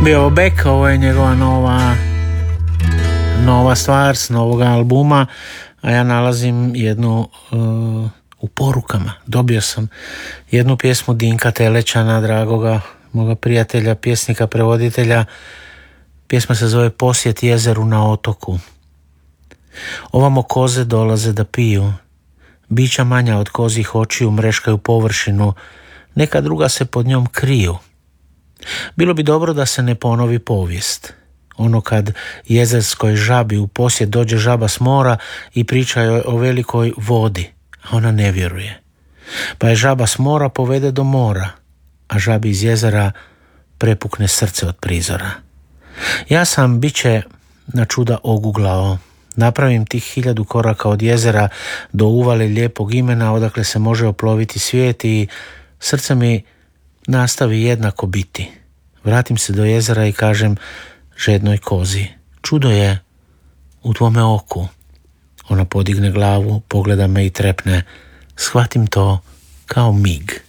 bio Beck, ovo je njegova nova stvar s novog albuma, a ja nalazim jednu u porukama. Dobio sam jednu pjesmu Dinka Telećana, dragoga moga prijatelja, pjesnika, prevoditelja. Pjesma se zove Posjet jezeru na otoku. Ovamo koze dolaze da piju, bića manja od kozih očiju mreškaju površinu, neka druga se pod njom kriju. Bilo bi dobro da se ne ponovi povijest. Ono kad jezerskoj žabi u posjet dođe žaba s mora i priča joj o velikoj vodi, a ona ne vjeruje. Pa je žaba s mora povede do mora, a žabi iz jezera prepukne srce od prizora. Ja sam biće na čuda oguglao. Napravim tih 1000 koraka od jezera do uvale lijepog imena odakle se može oploviti svijet i srce mi nastavi jednako biti. Vratim se do jezera i kažem žednoj kozi, čudo je u tvome oku. Ona podigne glavu, pogleda me i trepne, shvatim to kao mig.